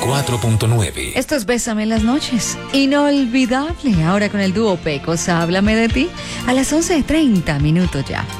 94.9. Esto es Bésame en las noches. Inolvidable. Ahora con el dúo Pecos, Háblame de ti. A las 11:30 minutos ya.